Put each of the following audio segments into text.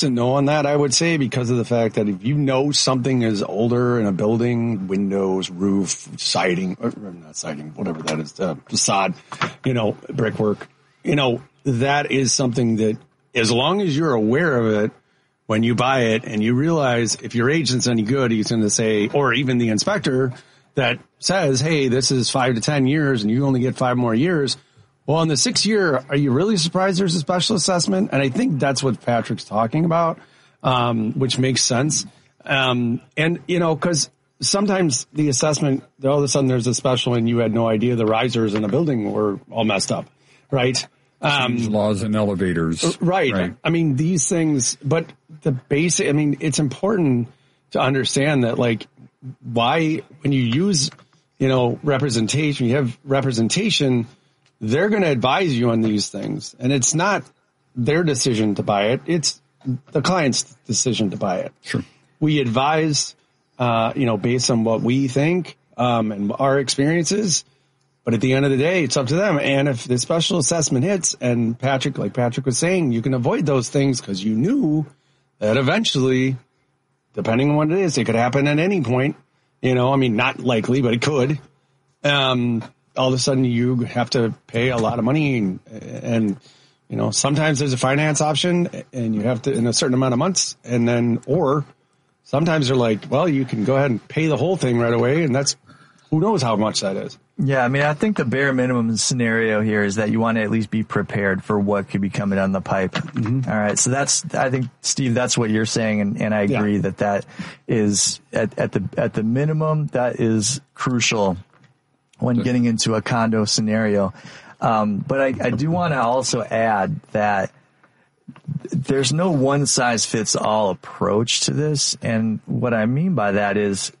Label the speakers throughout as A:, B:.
A: to no on that, I would say, because of the fact that if you know something is older in a building, windows, roof, siding, or not siding, whatever that is, facade, brickwork, that is something that as long as you're aware of it when you buy it and you realize if your agent's any good, he's going to say, or even the inspector that says, hey, this is 5 to 10 years and you only get 5 more years. Well, in the 6th year, are you really surprised there's a special assessment? And I think that's what Patrick's talking about, which makes sense. Because sometimes the assessment, all of a sudden there's a special and you had no idea the risers in the building were all messed up, right?
B: Laws and elevators.
A: Right. I mean, these things, but it's important to understand that, like, why, when you use, representation, you have representation, they're going to advise you on these things. And it's not their decision to buy it. It's the client's decision to buy it.
B: Sure.
A: We advise, based on what we think, and our experiences. But at the end of the day, it's up to them. And if the special assessment hits, and like Patrick was saying, you can avoid those things because you knew that eventually, depending on what it is, it could happen at any point. Not likely, but it could. All of a sudden you have to pay a lot of money and sometimes there's a finance option and you have to in a certain amount of months or sometimes they're like, well, you can go ahead and pay the whole thing right away. And that's, who knows how much that is.
C: Yeah. I think the bare minimum scenario here is that you want to at least be prepared for what could be coming down the pipe. Mm-hmm. All right. So I think, Steve, that's what you're saying. And I agree that is at the minimum, that is crucial when getting into a condo scenario. But I do want to also add that there's no one size fits all approach to this. And what I mean by that is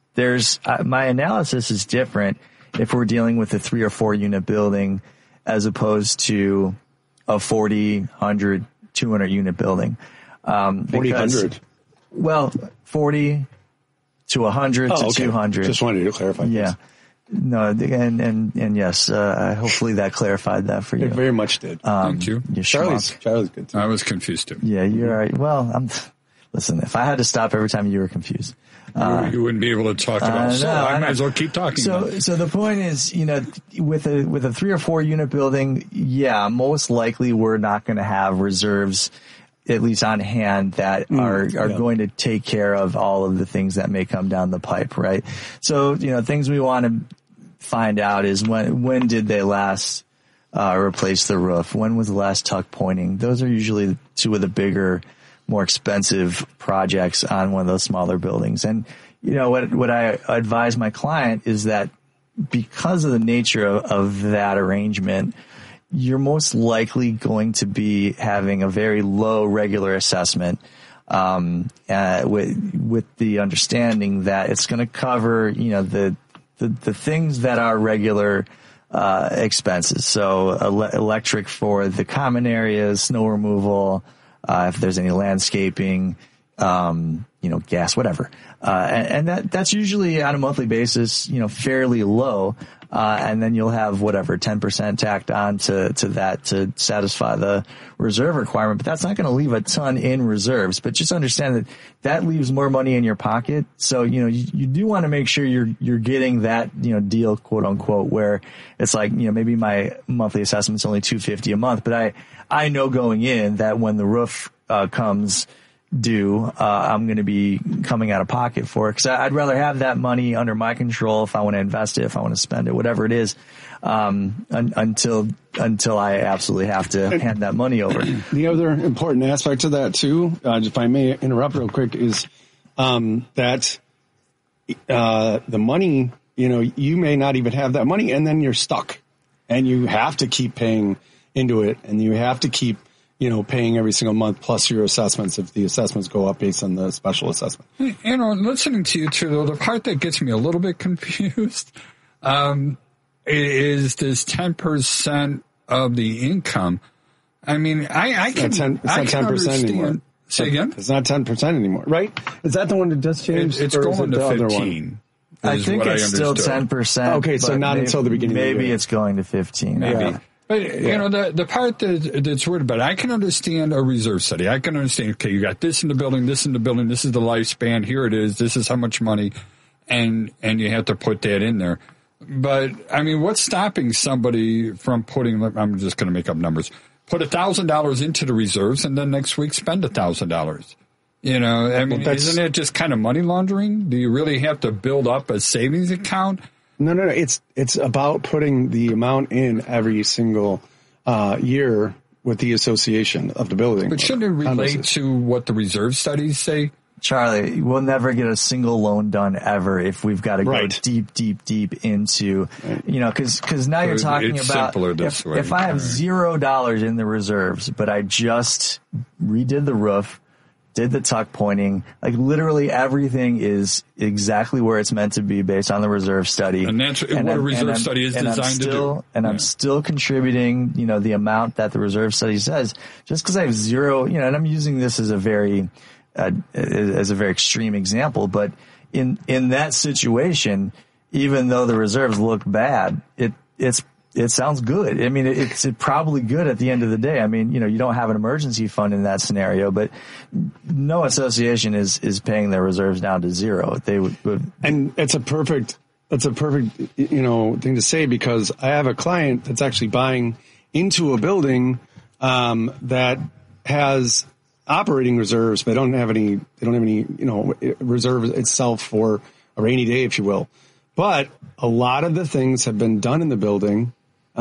C: my analysis is different if we're dealing with a 3 or 4 unit building as opposed to a 40, 100, 200 unit building.
A: 4,000.
C: Well, 40 to 100 to 200.
A: Just wanted to clarify.
C: Yeah. No, and yes, hopefully that clarified that for you.
A: It very much did.
B: Thank you.
A: Charlie's good too.
B: I was confused too.
C: Yeah, you're right. Well, listen, if I had to stop every time you were confused,
B: you wouldn't be able to talk about it. So I might as well keep talking.
C: So the point is, with a 3 or 4 unit building, most likely we're not going to have reserves, at least on hand, that are going to take care of all of the things that may come down the pipe, right? So, things we want to find out is when did they last replace the roof? When was the last tuck pointing? Those are usually 2 of the bigger, more expensive projects on one of those smaller buildings. And, what I advise my client is that because of the nature of that arrangement, you're most likely going to be having a very low regular assessment, with the understanding that it's going to cover, the things that are regular, expenses. So electric for the common areas, snow removal, if there's any landscaping, gas, whatever. And that's usually on a monthly basis, fairly low. And then you'll have 10% tacked on to that to satisfy the reserve requirement. But that's not going to leave a ton in reserves. But just understand that leaves more money in your pocket. So, you do want to make sure you're getting that, deal, quote unquote, where it's like, maybe my monthly assessment's only $250 a month. But I know going in that when the roof comes due, I'm going to be coming out of pocket for it, because I'd rather have that money under my control if I want to invest it, if I want to spend it, whatever it is, until I absolutely have to hand that money over.
A: The other important aspect of that too, if I may interrupt real quick, is that the money, you may not even have that money, and then you're stuck, and you have to keep paying into it, and you have to keep paying every single month plus your assessments if the assessments go up based on the special assessment.
B: Listening to you two, though, the part that gets me a little bit confused is this 10% of the income. I mean, I can,
A: it's not 10% anymore.
B: Say again?
A: It's not 10% anymore, right? Is that the one that just changed?
B: It's going to 15.
C: I think it's still 10%.
A: Okay, so not until the beginning of the year.
C: Maybe it's going to 15.
B: Maybe.
C: Yeah.
B: But, you know, the part that's weird about it, I can understand a reserve study. I can understand, okay, you got this in the building, this in the building, this is the lifespan, here it is, this is how much money, and you have to put that in there. But, I mean, what's stopping somebody from putting, I'm just going to make up numbers, put $1,000 into the reserves and then next week spend $1,000? You know, I mean, isn't it just kind of money laundering? Do you really have to build up a savings account?
A: No. It's about putting the amount in every single year with the association of the building.
B: But shouldn't it relate to what the reserve studies say?
C: Charlie, we'll never get a single loan done ever if we've got to go deep into, you know, because now you're talking about if I have $0 in the reserves, but I just redid the roof, did the tuck pointing, like literally everything is exactly where it's meant to be based on the reserve study.
B: And that's what a reserve study is designed to do.
C: And I'm still contributing, you know, the amount that the reserve study says, just because I have zero, you know, and I'm using this as a very extreme example, but in that situation, even though the reserves look bad, it sounds good. I mean, it's probably good at the end of the day. I mean, you know, you don't have an emergency fund in that scenario, but no association is paying their reserves down to zero. They would,
A: and it's a perfect, you know, thing to say, because I have a client that's actually buying into a building that has operating reserves, but they don't have any, you know, reserve itself for a rainy day, if you will. But a lot of the things have been done in the building,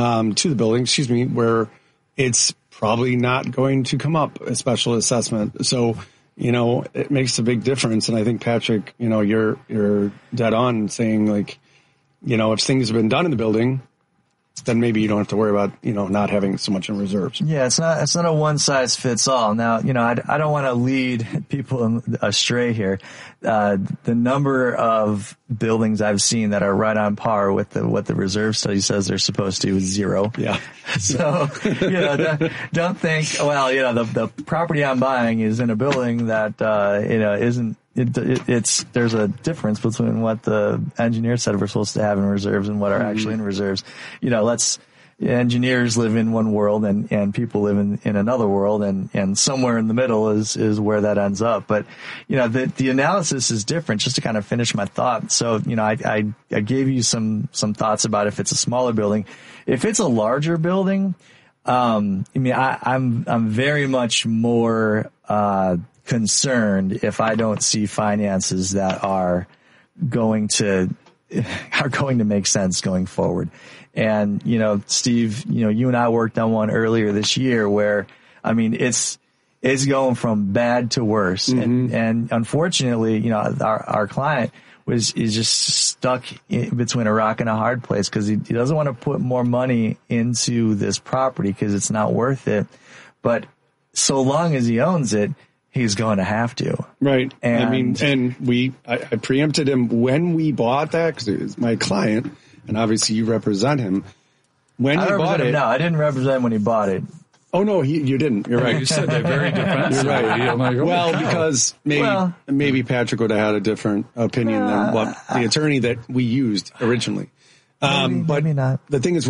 A: where it's probably not going to come up a special assessment. So, you know, it makes a big difference. And I think, Patrick, you know, you're dead on saying, like, you know, if things have been done in the building, then maybe you don't have to worry about, you know, not having so much in reserves.
C: Yeah, it's not a one size fits all. Now, you know, I don't want to lead people astray here. The number of buildings I've seen that are right on par with what the reserve study says they're supposed to is zero.
A: Yeah.
C: So, you know, don't think, well, you know, the property I'm buying is in a building that, you know, isn't. There's a difference between what the engineer said we're supposed to have in reserves and what are actually in reserves. You know, engineers live in one world and people live in another world, and somewhere in the middle is where that ends up. But, you know, the analysis is different. Just to kind of finish my thought. So, you know, I gave you some thoughts about if it's a smaller building. If it's a larger building, I mean, I'm very much more, concerned if I don't see finances that are going to make sense going forward. And, you know, Steve, you know, you and I worked on one earlier this year where, I mean, it's going from bad to worse.
A: Mm-hmm.
C: And unfortunately, you know, our client is just stuck between a rock and a hard place because he doesn't want to put more money into this property because it's not worth it. But so long as he owns it, he's going to have to.
A: Right.
C: And,
A: I mean, I preempted him when we bought that because it was my client, and obviously you represent him. When he bought it.
C: No, I didn't represent him when he bought it.
A: Oh, no, you didn't. You're right.
B: You said that very defensively.
A: You're right.
B: I'm like,
A: well, because maybe Patrick would have had a different opinion than what the attorney that we used originally.
C: Maybe not.
A: The thing is,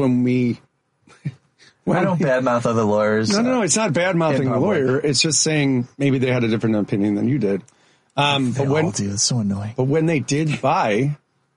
C: I don't badmouth other lawyers.
A: No, it's not badmouthing the lawyer. It's just saying maybe they had a different opinion than you did.
C: They all do. It's so annoying.
A: But when they did buy,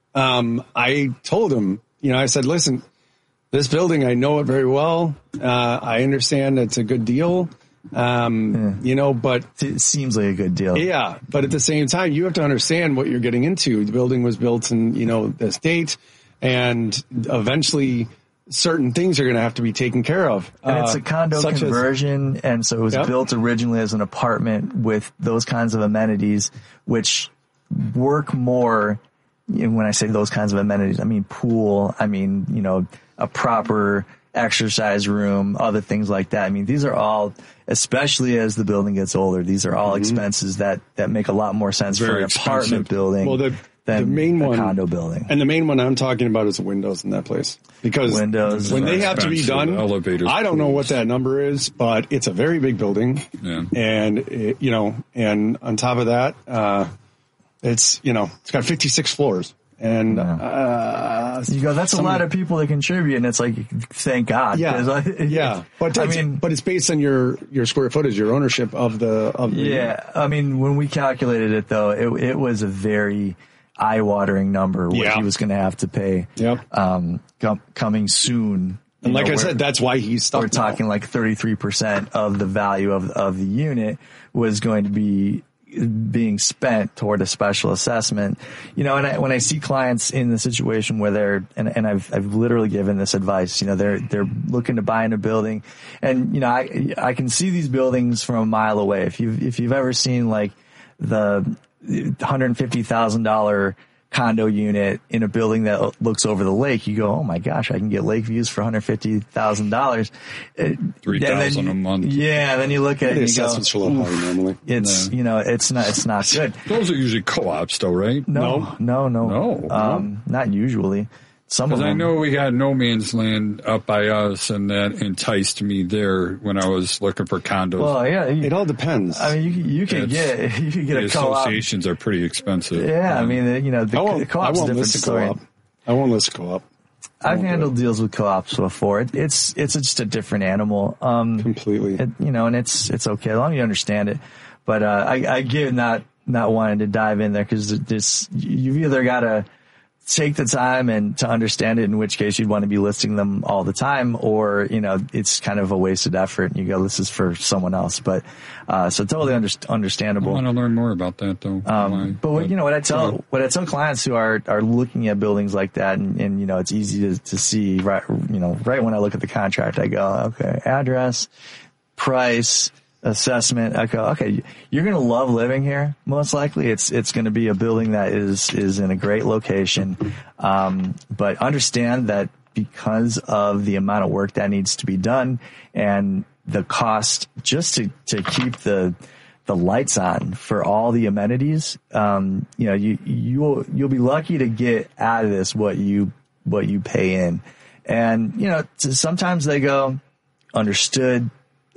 A: I told them, you know, I said, listen, this building, I know it very well. I understand it's a good deal. You know, but
C: it seems like a good deal.
A: Yeah. But at the same time, you have to understand what you're getting into. The building was built in, you know, this date, and eventually certain things are going to have to be taken care of.
C: And it's a condo conversion, and so it was built originally as an apartment with those kinds of amenities, which work more. You know, when I say those kinds of amenities, I mean pool, I mean, you know, a proper exercise room, other things like that. I mean, these are all, especially as the building gets older, these are all expenses that make a lot more sense for an apartment building. Well, the main one, condo building.
A: And the main one I'm talking about is the windows in that place. Because
C: windows,
A: when they have to be done, I don't know what that number is, but it's a very big building.
B: Yeah.
A: And, you know, and on top of that, it's, you know, it's got 56 floors. And
C: you go, that's a lot of people that contribute, and it's like, thank God.
A: Yeah. But it's based on your square footage, your ownership of the.
C: Yeah, I mean, when we calculated it though, it was a very eye-watering number what he was going to have to pay.
A: Yep.
C: Coming soon.
A: And like I said, that's why he's stuck.
C: We're talking like 33% of the value of the unit was going to be being spent toward a special assessment. You know, and when I see clients in the situation where they're, and I've literally given this advice, you know, they're looking to buy in a building, and, you know, I can see these buildings from a mile away. If you've ever seen like the $150,000 condo unit in a building that looks over the lake, you go, oh my gosh, I can get lake views for $150,000.
B: $3,000 a month.
C: Yeah, then you look at it and you go,
A: assessments are a little higher normally.
C: It's, you know, it's not good.
B: Those are usually co-ops though, right?
C: No. Not usually. Some of
B: Because
C: them.
B: I know we had no man's land up by us, and that enticed me there when I was looking for condos.
C: Well, yeah.
A: It all depends.
C: I mean, you could get
B: the
C: a co-op.
B: associations are pretty expensive.
C: Yeah, I mean, you know, the co-op's a different story.
A: I won't list a co-op.
C: I've handled deals with co-ops before. It's just a different animal.
A: Completely.
C: You know, and it's okay as long as you understand it. But I get not wanting to dive in there because you've either got to take the time and to understand it, in which case you'd want to be listing them all the time, or, you know, it's kind of a wasted effort and you go, this is for someone else. But, so totally understandable.
B: I want to learn more about that though.
C: But you know, what I tell clients who are looking at buildings like that, and you know, it's easy to see right when I look at the contract, I go, okay, address, price, assessment. I go, okay, you're going to love living here. Most likely it's going to be a building that is in a great location. But understand that because of the amount of work that needs to be done and the cost just to keep the lights on for all the amenities, you know, you'll be lucky to get out of this what you pay in. And, you know, sometimes they go, understood.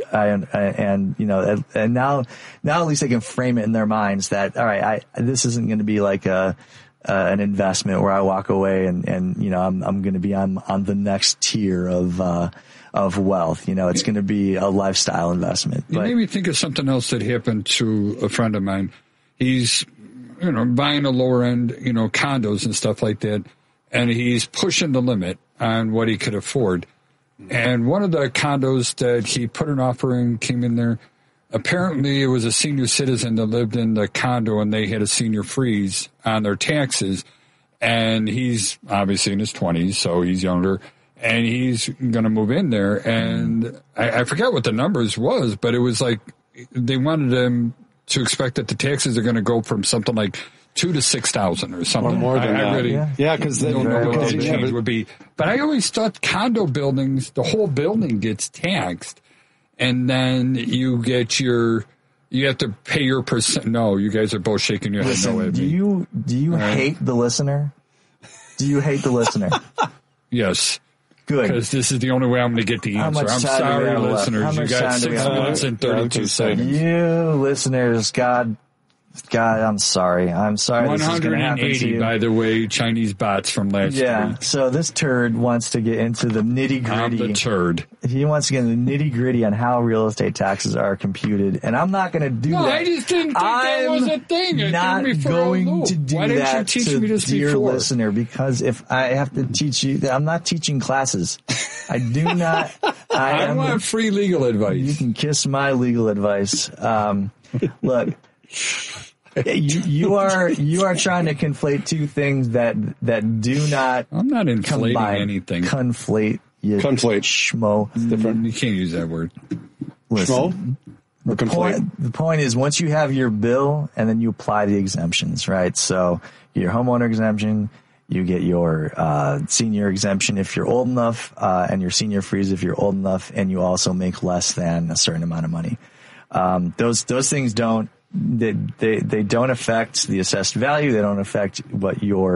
C: And you know, and now at least they can frame it in their minds that, all right, this isn't going to be like an investment where I walk away and you know, I'm going to be on the next tier of wealth. You know, it's going to be a lifestyle investment.
B: You made me think of something else that happened to a friend of mine. He's, you know, buying a lower end, you know, condos and stuff like that, and he's pushing the limit on what he could afford. And one of the condos that he put an offer in came in there. Apparently, it was a senior citizen that lived in the condo, and they had a senior freeze on their taxes. And he's obviously in his 20s, so he's younger, and he's going to move in there. And I forget what the numbers was, but it was like they wanted him to expect that the taxes are going to go from something like $2,000 to $6,000 or something.
A: Or more than that.
B: Really,
A: yeah, because
B: I don't know what the change would be. But I always thought condo buildings, the whole building gets taxed, and then you have to pay your percent. No, you guys are both shaking your head.
C: Listen,
B: no,
C: do you hate the listener? Do you hate the listener?
B: Yes.
C: Good.
B: Because this is the only way I'm going to get the answer. I'm sorry, listeners. You got 6 minutes and 32 seconds.
C: You listeners, God, I'm sorry.
B: 180, by the way, Chinese bots from last week.
C: So this turd wants to get into the nitty gritty.
B: I'm the turd.
C: He wants to get into the nitty gritty on how real estate taxes are computed, and I'm not going to do that.
B: I just didn't think that was a thing.
C: I'm not going to do
B: Why
C: that
B: didn't you teach me this
C: dear
B: before?
C: listener, because if I have to teach you, I'm not teaching classes. I do not.
B: I want free legal advice.
C: You can kiss my legal advice. Look. You are trying to conflate two things that do not.
B: I'm not inflating
C: combine.
B: anything.
C: Conflate. Schmo.
A: It's different.
B: You can't use that word.
C: Listen.
A: Schmo? Or conflate?
C: The point is, once you have your bill and then you apply the exemptions, right? So your homeowner exemption, you get your senior exemption if you're old enough, and your senior freeze if you're old enough, and you also make less than a certain amount of money. Those things don't. They don't affect the assessed value. They don't affect what your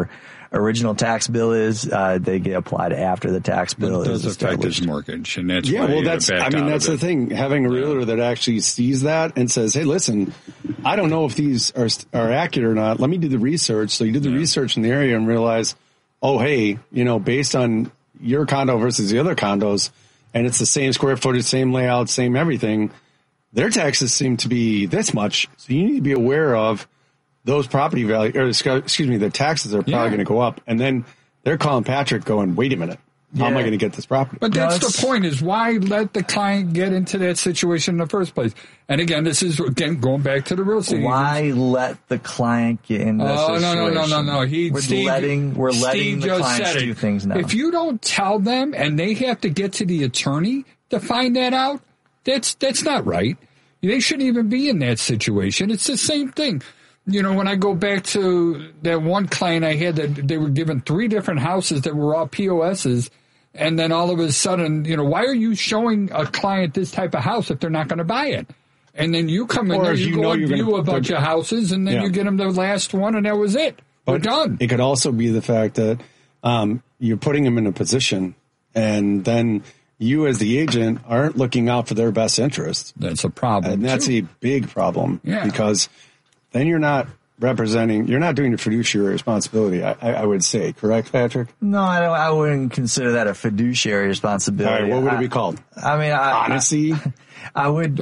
C: original tax bill is, they get applied after the tax bill
B: It does
C: is
B: affect his
C: established.
B: mortgage, and that's
A: Yeah,
B: why
A: well,
B: you
A: that's
B: back out
A: that's
B: of
A: the
B: it.
A: thing. Having a realtor that actually sees that and says, "Hey, listen, I don't know if these are accurate or not. Let me do the research." So you do the research in the area and realize, oh, hey, based on your condo versus the other condos, and it's the same square footage, same layout, same everything. Their taxes seem to be this much, so you need to be aware of those property value, or excuse me, the taxes are probably going to go up, and then they're calling Patrick, going, "Wait a minute, how am I going to get this property?"
B: But that's the point, is why let the client get into that situation in the first place? And again, this is, going back to the real estate.
C: Why let the client get into this situation?
B: No.
C: We're letting the clients do things now.
B: If you don't tell them and they have to get to the attorney to find that out, that's not right. They shouldn't even be in that situation. It's the same thing. When I go back to that one client I had, that they were given 3 different houses that were all POSs, and then all of a sudden, why are you showing a client this type of house if they're not going to buy it? And then you come in there, you go and view a bunch of houses, and then you get them the last one, and that was it. We're done.
A: It could also be the fact that you're putting them in a position, and then you as the agent aren't looking out for their best interest.
B: That's a problem.
A: And that's a big problem because then you're not doing your fiduciary responsibility, I would say. Correct, Patrick?
C: No, I wouldn't consider that a fiduciary responsibility.
A: All right, what would it be called?
C: I mean,
A: honesty?
C: I would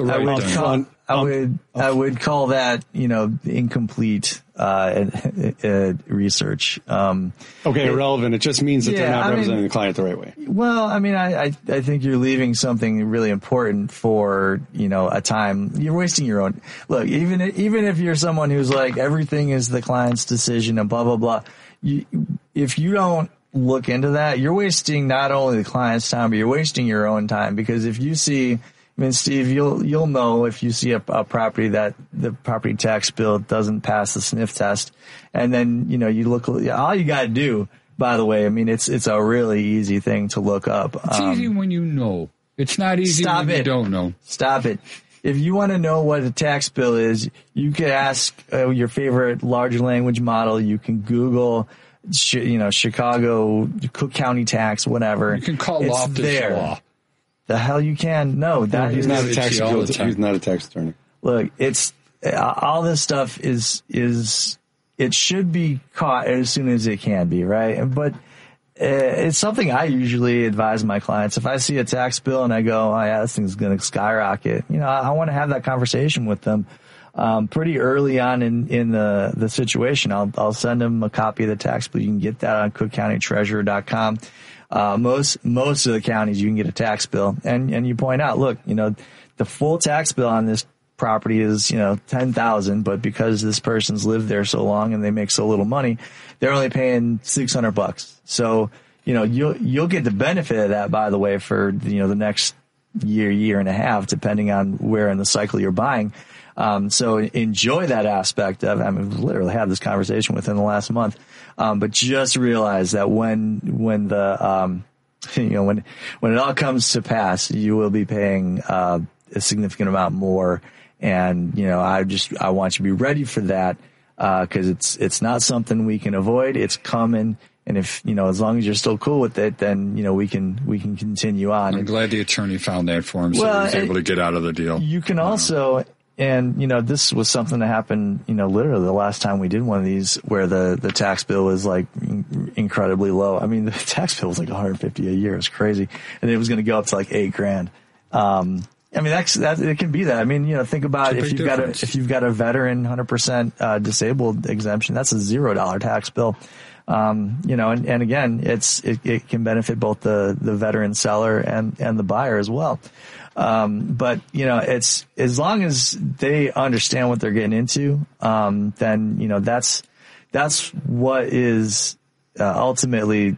C: call that, incomplete research.
A: Irrelevant. It just means that they're not representing the client the right way.
C: Well, I mean, I think you're leaving something really important for, a time. You're wasting your own. Look, even if you're someone who's like, everything is the client's decision and blah, blah, blah. If you don't look into that, you're wasting not only the client's time, but you're wasting your own time. Because if you see, Steve, you'll know if you see a property that the property tax bill doesn't pass the sniff test, and then you look. All you got to do, by the way, it's a really easy thing to look up.
B: It's easy when you know. It's not easy when you don't know.
C: Stop it. If you want to know what a tax bill is, you could ask your favorite large language model. You can Google, Chicago, Cook County tax, whatever.
B: You can call Loftus Law.
C: The hell you can? No,
A: he's not a tax attorney. He's not a tax attorney.
C: Look, it's all this stuff is it should be caught as soon as it can be, right? But it's something I usually advise my clients. If I see a tax bill and I go, "Oh yeah, this thing's going to skyrocket," I want to have that conversation with them pretty early on in the situation. I'll send them a copy of the tax bill. You can get that on CookCountyTreasurer.com. Most of the counties you can get a tax bill, and you point out, look, the full tax bill on this property is $10,000, but because this person's lived there so long and they make so little money, they're only paying $600. So you'll get the benefit of that, by the way, for the next year and a half, depending on where in the cycle you're buying. So enjoy that aspect of. I mean, literally had this conversation within the last month. But just realize that when the when it all comes to pass, you will be paying a significant amount more. And I want you to be ready for that, because it's not something we can avoid. It's coming. And if, as long as you're still cool with it, then, we can continue on.
B: I'm glad the attorney found that for him, so he was able to get out of the deal.
C: You can also, and, this was something that happened, literally the last time we did one of these, where the tax bill was like incredibly low. I mean, the tax bill was like $150 a year. It's crazy. And it was going to go up to like $8,000. I mean, that it can be that. I mean, think about if you've got a veteran 100% disabled exemption, that's a $0 tax bill. And again, it can benefit both the veteran seller and the buyer as well. But it's, as long as they understand what they're getting into, then, that's what is, ultimately,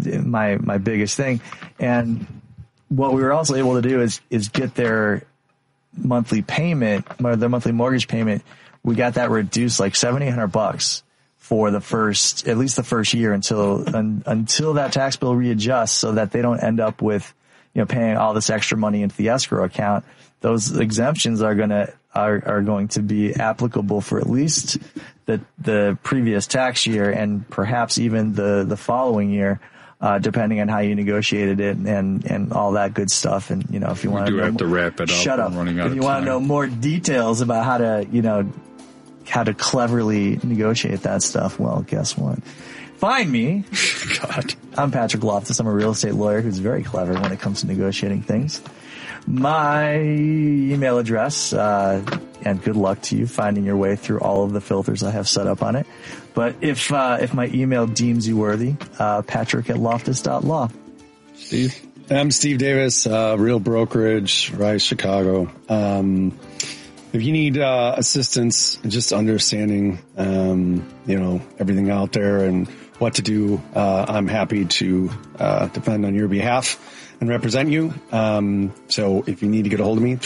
C: my biggest thing. And what we were also able to do is get their monthly payment, their monthly mortgage payment. We got that reduced like $700-800 for at least the first year until that tax bill readjusts, so that they don't end up with, paying all this extra money into the escrow account those exemptions are going to be applicable for at least the previous tax year and perhaps even the following year, depending on how you negotiated it and all that good stuff. And, if you want to
B: have to wrap it up.
C: Shut up.
B: If
C: you want to know more details about how to cleverly negotiate that stuff, well, guess what? Find me.
A: God.
C: I'm Patrick Loftus. I'm a real estate lawyer who's very clever when it comes to negotiating things. My email address, and good luck to you finding your way through all of the filters I have set up on it. But if my email deems you worthy, patrick@loftus.law.
A: Steve? I'm Steve Davis, Real Brokerage, Rise Chicago. If you need assistance in just understanding, everything out there and what to do, I'm happy to defend on your behalf and represent you. So if you need to get a hold of me,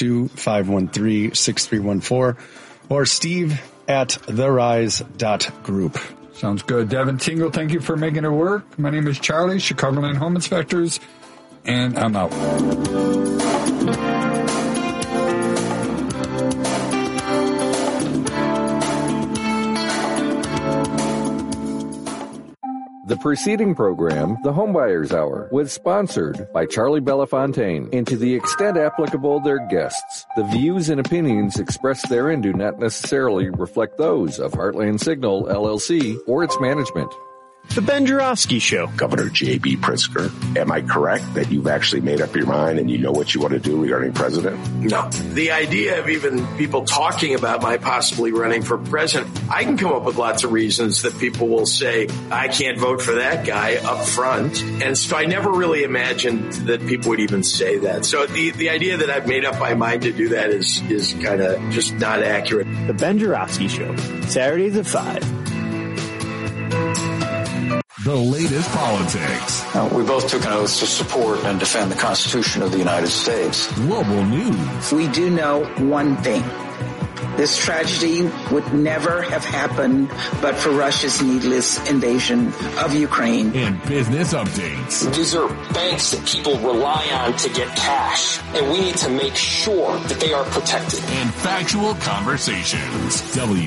A: 312-513-6314 or steve@therise.group.
B: Sounds good. Devin Tingle, thank you for making it work. My name is Charlie, Chicagoland Home Inspectors, and I'm out.
D: The preceding program, The Homebuyers Hour, was sponsored by Charlie Belafontaine, and to the extent applicable their guests. The views and opinions expressed therein do not necessarily reflect those of Heartland Signal, LLC, or its management.
E: The Ben Joravsky Show.
F: Governor J.B. Pritzker, am I correct that you've actually made up your mind and you know what you want to do regarding president?
G: No. The idea of even people talking about my possibly running for president, I can come up with lots of reasons that people will say, I can't vote for that guy up front. And so I never really imagined that people would even say that. So the idea that I've made up my mind to do that is kind of just not accurate.
E: The Ben Joravsky Show, Saturdays at 5.
H: The latest politics.
I: We both took an oath to support and defend the Constitution of the United States.
H: Global news.
J: We do know one thing. This tragedy would never have happened but for Russia's needless invasion of Ukraine.
H: And business updates.
K: These are banks that people rely on to get cash, and we need to make sure that they are protected.
H: And factual conversations.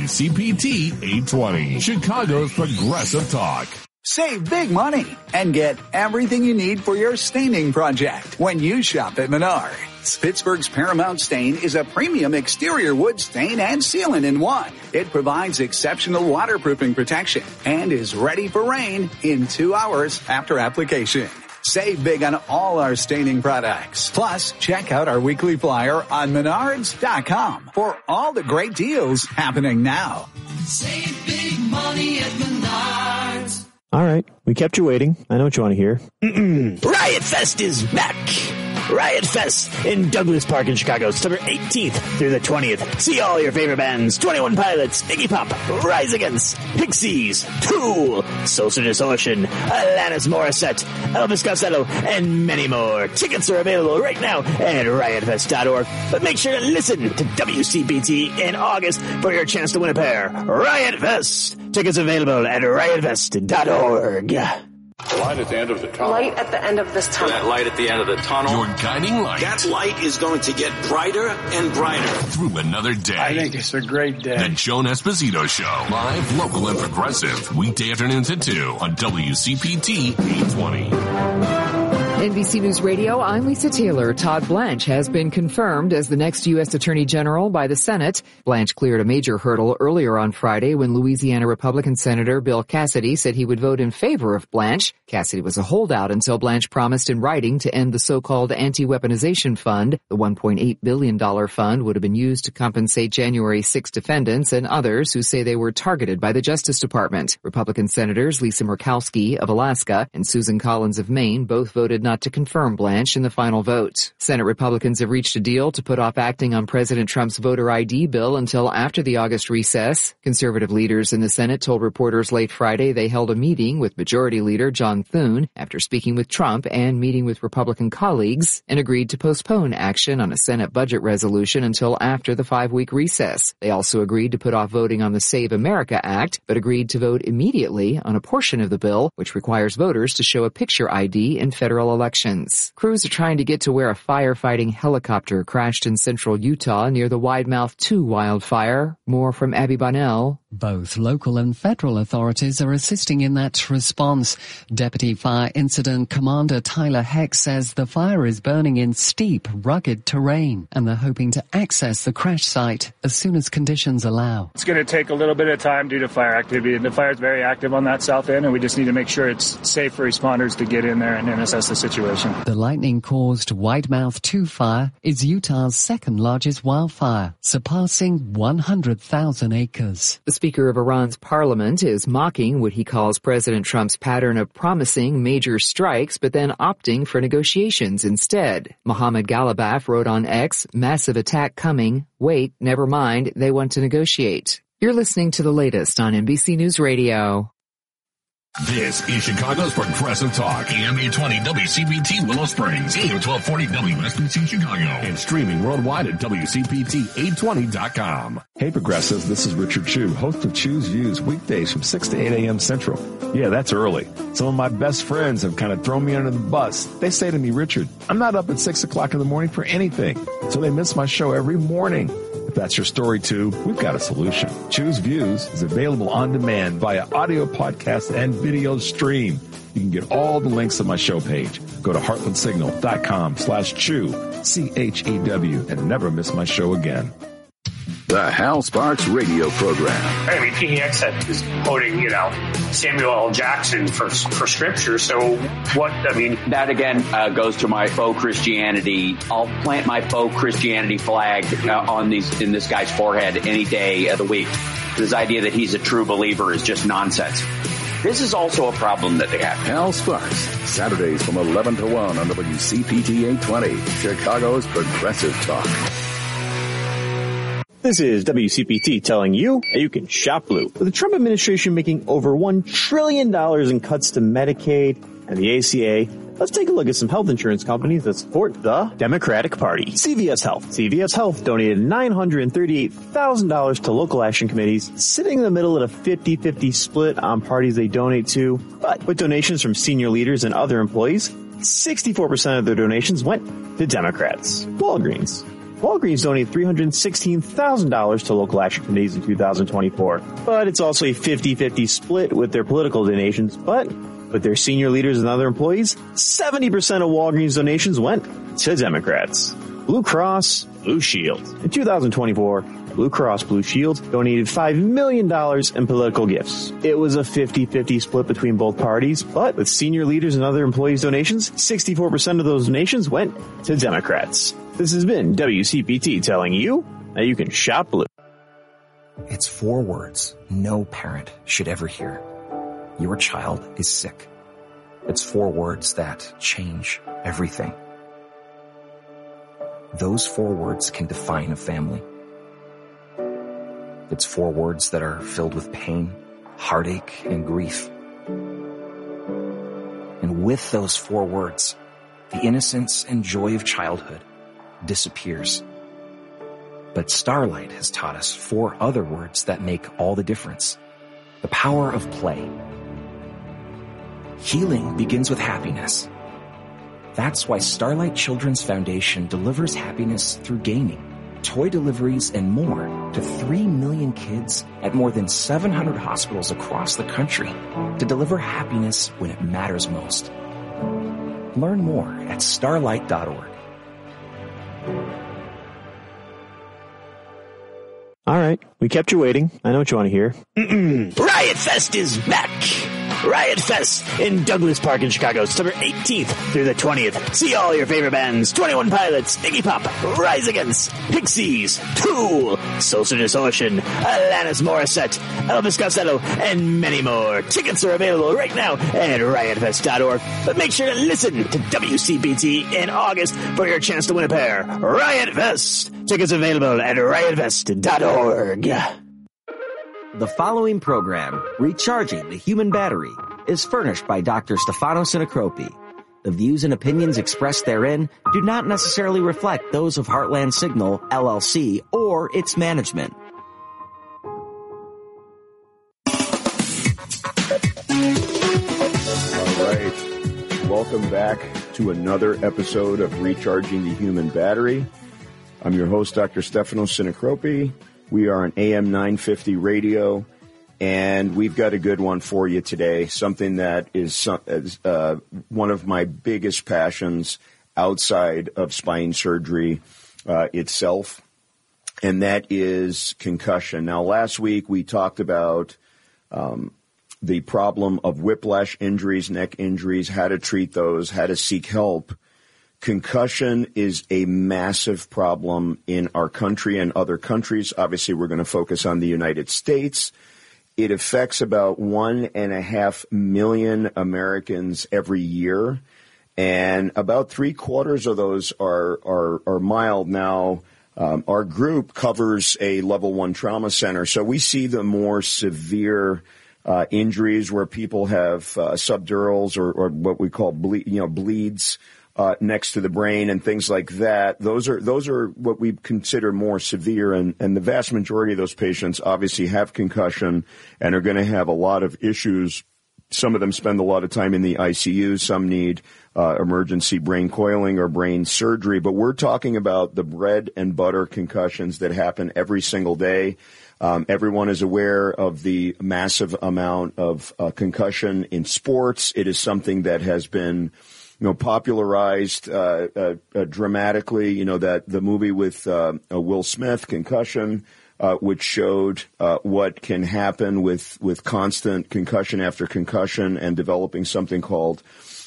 H: WCPT 820, Chicago's Progressive Talk.
L: Save big money and get everything you need for your staining project when you shop at Menards. Pittsburgh's Paramount Stain is a premium exterior wood stain and sealant in one. It provides exceptional waterproofing protection and is ready for rain in 2 hours after application. Save big on all our staining products. Plus, check out our weekly flyer on Menards.com for all the great deals happening now.
M: Save big money at Menards.
E: All right, we kept you waiting. I know what you want to hear.
L: Riot Fest is back.
E: Riot Fest in Douglas Park in Chicago, September 18th through the 20th. See all your favorite bands, 21 Pilots, Iggy Pop, Rise Against, Pixies, Tool, Social Distortion, Alanis Morissette, Elvis Costello, and many more. Tickets are available right now at riotfest.org. But make sure to listen to WCPT in August for your chance to win a pair. Riot Fest. Tickets available at riotfest.org.
N: Light at the end of the tunnel.
O: Light at the end of this tunnel.
N: That light at the end of the tunnel.
H: Your guiding light.
P: That light is going to get brighter and brighter.
H: Through another day.
Q: I think it's a great day.
H: The Joan Esposito Show. Live, local, and progressive. Weekday afternoons at 2 on WCPT 820.
R: NBC News Radio, I'm Lisa Taylor. Todd Blanche has been confirmed as the next U.S. Attorney General by the Senate. Blanche cleared a major hurdle earlier on Friday when Louisiana Republican Senator Bill Cassidy said he would vote in favor of Blanche. Cassidy was a holdout until Blanche promised in writing to end the so-called anti-weaponization fund. The $1.8 billion fund would have been used to compensate January 6 defendants and others who say they were targeted by the Justice Department. Republican Senators Lisa Murkowski of Alaska and Susan Collins of Maine both voted not to confirm Blanche in the final vote. Senate Republicans have reached a deal to put off acting on President Trump's voter ID bill until after the August recess. Conservative leaders in the Senate told reporters late Friday they held a meeting with Majority Leader John Thune after speaking with Trump and meeting with Republican colleagues and agreed to postpone action on a Senate budget resolution until after the 5-week recess. They also agreed to put off voting on the Save America Act, but agreed to vote immediately on a portion of the bill which requires voters to show a picture ID in federal elections. Crews are trying to get to where a firefighting helicopter crashed in central Utah near the Widemouth 2 wildfire. More from Abby Bonnell.
O: Both local and federal authorities are assisting in that response. Deputy Fire Incident Commander Tyler Heck says the fire is burning in steep, rugged terrain, and they're hoping to access the crash site as soon as conditions allow.
Q: It's going to take a little bit of time due to fire activity. The fire is very active on that south end, and we just need to make sure it's safe for responders to get in there and assess the situation.
O: The lightning-caused Widemouth 2 fire is Utah's second largest wildfire, surpassing 100,000 acres.
R: The Speaker of Iran's parliament is mocking what he calls President Trump's pattern of promising major strikes but then opting for negotiations instead. Mohammed Galabaf wrote on X, "Massive attack coming. Wait, never mind, they want to negotiate." You're listening to the latest on NBC News Radio.
H: This is Chicago's Progressive Talk, AM 820 WCPT Willow Springs, AM 1240 WSBC Chicago, and streaming worldwide at WCPT820.com.
S: Hey Progressives, this is Richard Chu, host of Chu's Views, weekdays from 6 to 8 a.m. Central. Yeah, that's early. Some of my best friends have kind of thrown me under the bus. They say to me, Richard, I'm not up at 6 o'clock in the morning for anything, so they miss my show every morning. If that's your story too, we've got a solution. Choose Views is available on demand via audio podcast and video stream. You can get all the links on my show page. Go to heartlandsignal.com/chew, CHEW, and never miss my show again.
T: The Hal Sparks radio program.
U: I mean, PEX is quoting, Samuel L. Jackson for scripture. So what,
V: that again goes to my faux Christianity. I'll plant my faux Christianity flag in this guy's forehead any day of the week. This idea that he's a true believer is just nonsense. This is also a problem that they have.
T: Hal Sparks, Saturdays from 11 to 1 on WCPT 820, Chicago's Progressive Talk.
W: This is WCPT telling you that you can shop blue. With the Trump administration making over $1 trillion in cuts to Medicaid and the ACA, let's take a look at some health insurance companies that support the Democratic Party. CVS Health. CVS Health donated $938,000 to local action committees, sitting in the middle at a 50-50 split on parties they donate to. But with donations from senior leaders and other employees, 64% of their donations went to Democrats. Walgreens donated $316,000 to local action committees in 2024. But it's also a 50-50 split with their political donations. But with their senior leaders and other employees, 70% of Walgreens donations went to Democrats. Blue Cross Blue Shield. In 2024, Blue Cross Blue Shield donated $5 million in political gifts. It was a 50-50 split between both parties, but with senior leaders and other employees' donations, 64% of those donations went to Democrats. This has been WCPT telling you that you can shop blue.
X: It's 4 words no parent should ever hear. Your child is sick. It's 4 words that change everything. Those 4 words can define a family. It's 4 words that are filled with pain, heartache, and grief. And with those 4 words, the innocence and joy of childhood disappears. But Starlight has taught us 4 other words that make all the difference. The power of play. Healing begins with happiness. That's why Starlight Children's Foundation delivers happiness through gaming, toy deliveries, and more to 3 million kids at more than 700 hospitals across the country to deliver happiness when it matters most. Learn more at starlight.org.
W: All right, we kept you waiting. I know what you want to hear.
E: Riot Fest is back! Riot Fest in Douglas Park in Chicago, September 18th through the 20th. See all your favorite bands, 21 Pilots, Iggy Pop, Rise Against, Pixies, Tool, Social Distortion, Alanis Morissette, Elvis Costello, and many more. Tickets are available right now at riotfest.org. But make sure to listen to WCPT in August for your chance to win a pair. Riot Fest! Tickets available at riotfest.org.
Y: The following program, Recharging the Human Battery, is furnished by Dr. Stefano Sinacropi. The views and opinions expressed therein do not necessarily reflect those of Heartland Signal, LLC, or its management.
D: All right.
A: welcome back to another episode of Recharging the Human Battery. I'm your host, Dr. Stefano Sinacropi. We are on AM 950 radio, and we've got a good one for you today, something that is one of my biggest passions outside of spine surgery itself, and that is concussion. Now, last week we talked about the problem of whiplash injuries, neck injuries, how to treat those, how to seek help. Concussion is a massive problem in our country and other countries. Obviously, we're going to focus on the United States. It affects about 1.5 million Americans every year, and about 3/4 of those are mild. Now, our group covers a level 1 trauma center, so we see the more severe injuries where people have subdurals or what we call bleeds next to the brain and things like that. Those are what we consider more severe, and the vast majority of those patients obviously have concussion and are going to have a lot of issues. Some of them spend a lot of time in the ICU. Some need emergency brain coiling or brain surgery. But we're talking about the bread and butter concussions that happen every single day. Everyone is aware of the massive amount of concussion in sports. It is something that has been, popularized dramatically. That the movie with Will Smith, Concussion, which showed what can happen with constant concussion after concussion, and developing something called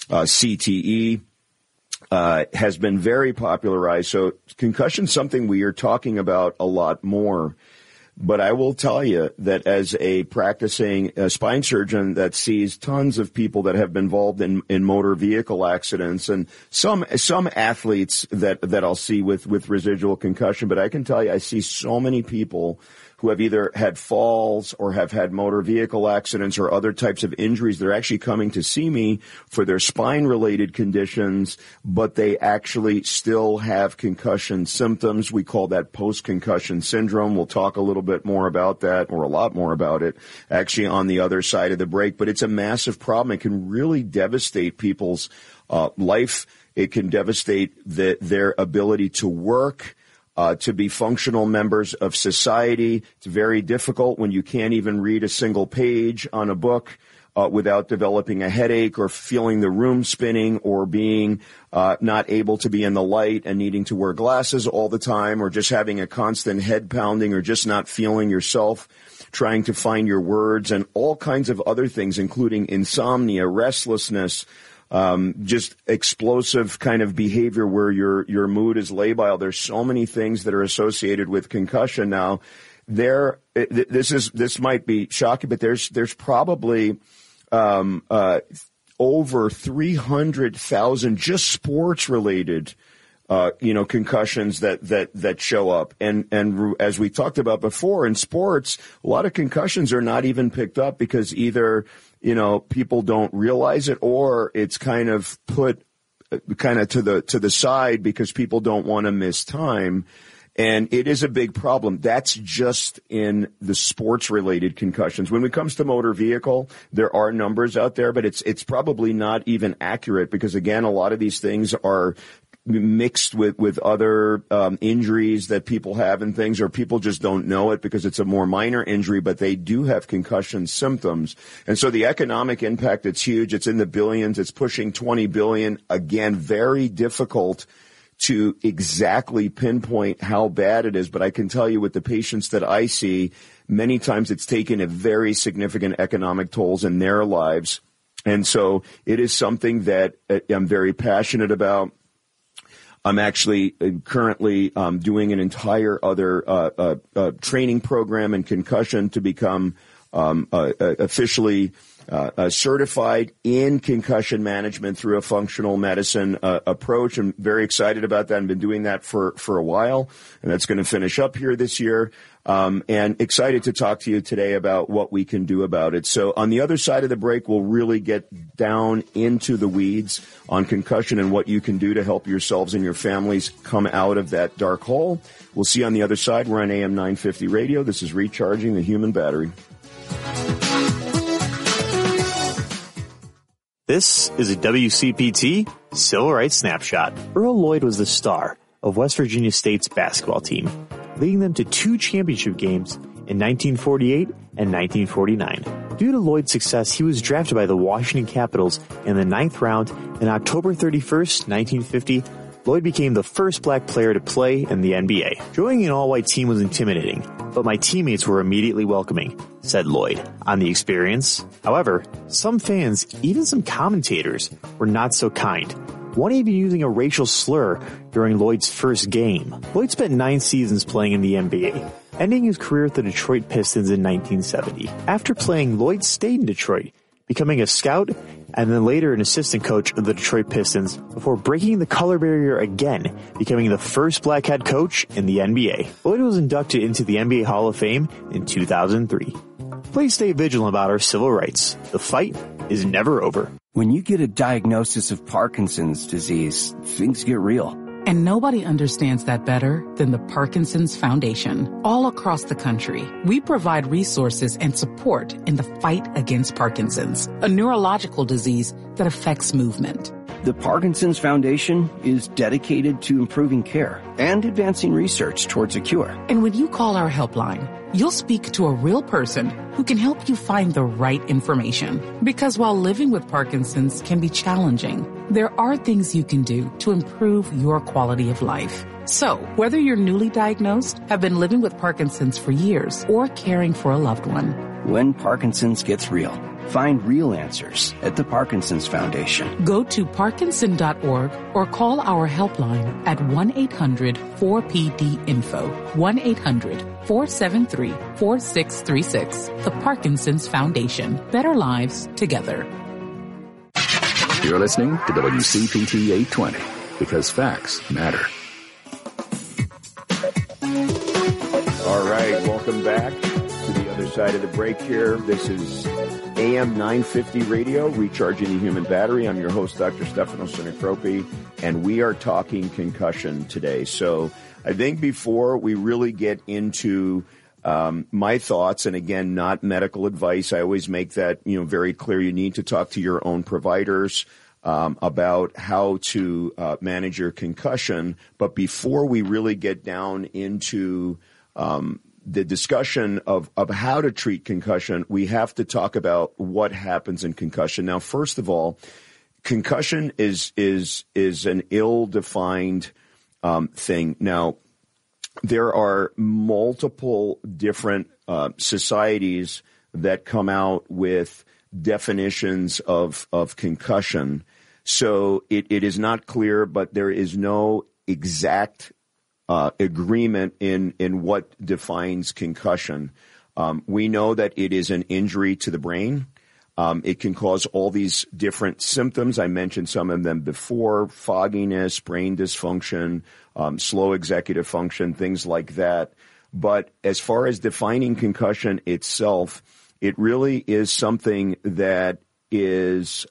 A: CTE. Has been very popularized. So concussion is something we are talking about a lot more. But I will tell you that as a practicing spine surgeon that sees tons of people that have been involved in motor vehicle accidents, and some athletes that I'll see with residual concussion, but I can tell you I see so many people who have either had falls or have had motor vehicle accidents or other types of injuries. They're actually coming to see me for their spine-related conditions, but they actually still have concussion symptoms. We call that post-concussion syndrome. We'll talk a little bit more about that, or a lot more about it, actually on the other side of the break. But it's a massive problem. It can really devastate people's life. It can devastate their ability to work, to be functional members of society. It's very difficult when you can't even read a single page on a book without developing a headache or feeling the room spinning, or being not able to be in the light and needing to wear glasses all the time, or just having a constant head pounding, or just not feeling yourself, trying to find your words, and all kinds of other things, including insomnia, restlessness, just explosive kind of behavior where your mood is labile. There's so many things that are associated with concussion. Now, this might be shocking, but there's probably over 300,000 just sports related concussions that show up. And as we talked about before, in sports, a lot of concussions are not even picked up because either people don't realize it, or it's kind of put to the side because people don't want to miss time. And it is a big problem. That's just in the sports-related concussions. When it comes to motor vehicle, there are numbers out there, but it's probably not even accurate because, again, a lot of these things are mixed with other injuries that people have and things, or people just don't know it because it's a more minor injury, but they do have concussion symptoms. And so the economic impact, it's huge. It's in the billions. It's pushing 20 billion. Again, very difficult to exactly pinpoint how bad it is, but I can tell you with the patients that I see, many times it's taken a very significant economic tolls in their lives. And so it is something that I'm very passionate about. I'm actually currently doing an entire other training program in concussion to become officially certified in concussion management through a functional medicine approach. I'm very excited about that. I've been doing that for a while, and that's going to finish up here this year. And excited to talk to you today about what we can do about it. So on the other side of the break, we'll really get down into the weeds on concussion and what you can do to help yourselves and your families come out of that dark hole. We'll see you on the other side. We're on AM 950 radio. This is Recharging the Human Battery.
W: This is a WCPT Civil Rights Snapshot. Earl Lloyd was the star of West Virginia State's basketball team, leading them to 2 championship games in 1948 and 1949. Due to Lloyd's success, he was drafted by the Washington Capitals in the 9th round, and on October 31st, 1950, Lloyd became the first black player to play in the NBA. Joining an all-white team was intimidating, but my teammates were immediately welcoming, said Lloyd on the experience. However, some fans, even some commentators, were not so kind. One even using a racial slur during Lloyd's first game. Lloyd spent 9 seasons playing in the NBA, ending his career with the Detroit Pistons in 1970. After playing, Lloyd stayed in Detroit, becoming a scout and then later an assistant coach of the Detroit Pistons before breaking the color barrier again, becoming the first black head coach in the NBA. Lloyd was inducted into the NBA Hall of Fame in 2003. Please stay vigilant about our civil rights. The fight is never over.
B: When you get a diagnosis of Parkinson's disease, things get real.
C: And nobody understands that better than the Parkinson's Foundation. All across the country, we provide resources and support in the fight against Parkinson's, a neurological disease that affects movement.
B: The Parkinson's Foundation is dedicated to improving care and advancing research towards a cure.
C: And when you call our helpline, you'll speak to a real person who can help you find the right information. Because while living with Parkinson's can be challenging, there are things you can do to improve your quality of life. So, whether you're newly diagnosed, have been living with Parkinson's for years, or caring for a loved one,
B: when Parkinson's gets real, find real answers at the Parkinson's Foundation.
C: Go to parkinson.org or call our helpline at 1-800-4PD-INFO, 1-800-473-4636. The Parkinson's Foundation. Better lives together.
T: You're listening to WCPT 820 because facts matter.
A: All right, welcome back to the other side of the break here. This is AM 950 Radio, Recharging the Human Battery. I'm your host, Dr. Stefano Sinacropi, and we are talking concussion today. So I think before we really get into my thoughts, and again, not medical advice, I always make that very clear. You need to talk to your own providers about how to manage your concussion. But before we really get down into the discussion of how to treat concussion, we have to talk about what happens in concussion. Now, first of all, concussion is an ill-defined thing. Now, there are multiple different societies that come out with definitions of concussion. So it is not clear, but there is no exact agreement in what defines concussion. We know that it is an injury to the brain. It can cause all these different symptoms. I mentioned some of them before: fogginess, brain dysfunction, slow executive function, things like that. But as far as defining concussion itself, it really is something that is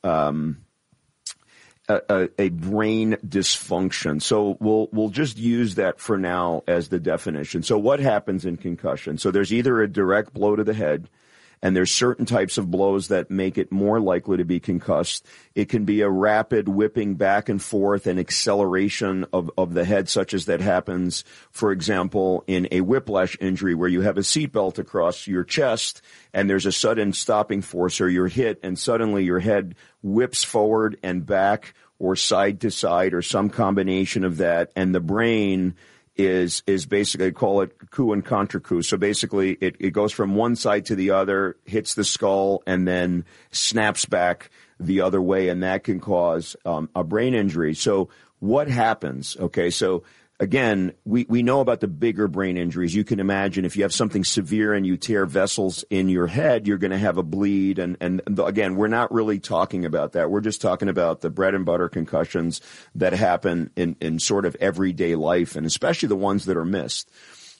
A: a brain dysfunction. So we'll just use that for now as the definition. So what happens in concussion? So there's either a direct blow to the head, and there's certain types of blows that make it more likely to be concussed. It can be a rapid whipping back and forth and acceleration of the head, such as that happens, for example, in a whiplash injury where you have a seatbelt across your chest and there's a sudden stopping force, or you're hit and suddenly your head whips forward and back or side to side or some combination of that, and the brain is basically, I call it coup and contre coup. So basically it goes from one side to the other, hits the skull, and then snaps back the other way, and that can cause a brain injury. So what happens? Okay, so again, we know about the bigger brain injuries. You can imagine if you have something severe and you tear vessels in your head, you're going to have a bleed. And again, we're not really talking about that. We're just talking about the bread and butter concussions that happen in sort of everyday life, and especially the ones that are missed.